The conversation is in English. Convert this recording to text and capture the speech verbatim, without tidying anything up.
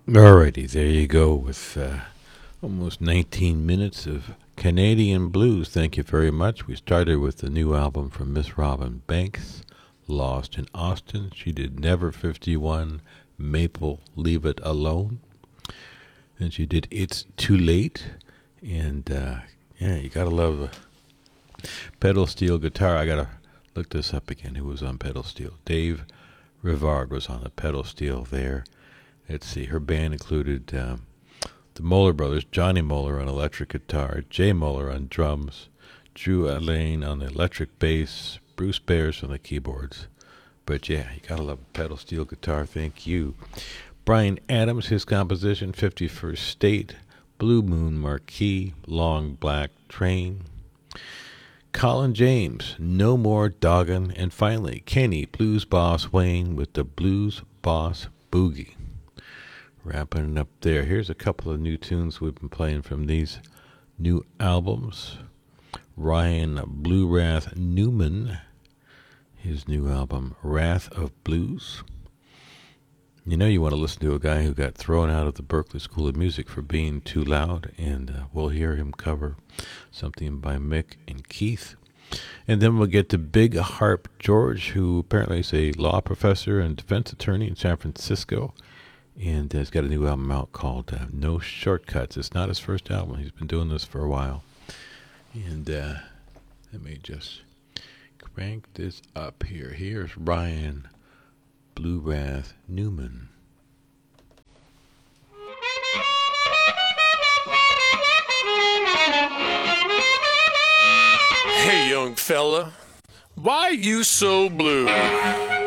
Alrighty, there you go with uh, almost nineteen minutes of Canadian blues. Thank you very much. We started with the new album from Miss Robin Banks, Lost in Austin. She did Never fifty-one, Maple, Leave It Alone. And she did It's Too Late. And uh, yeah, you gotta love the pedal steel guitar. I gotta look this up again. Who was on pedal steel? Dave Rivard was on the pedal steel there. Let's see, her band included um, the Moeller brothers, Johnny Moeller on electric guitar, Jay Moeller on drums, Drew Allain on the electric bass, Bruce Bears on the keyboards. But yeah, you gotta love a pedal steel guitar, thank you. Bryan Adams, his composition, fifty-first State, Blue Moon Marquee, Long Black Train. Colin James, No More Doggin', and finally Kenny Blues Boss Wayne with the Blues Boss Boogie. Wrapping up there. Here's a couple of new tunes we've been playing from these new albums. Ryan Blue Wrath Newman, his new album, Wrath of Blues. You know you want to listen to a guy who got thrown out of the Berklee School of Music for being too loud, and uh, we'll hear him cover something by Mick and Keith. And then we'll get to Big Harp George, who apparently is a law professor and defense attorney in San Francisco. And uh, he's got a new album out called uh, No Shortcuts. It's not his first album. He's been doing this for a while. And uh, let me just crank this up here. Here's Ryan Blue Wrath Newman. Hey, young fella, why you so blue?